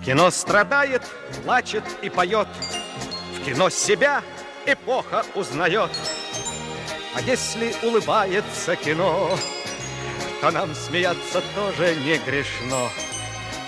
Кино страдает, плачет и поет. В кино себя эпоха узнает. А если улыбается кино, то нам смеяться тоже не грешно.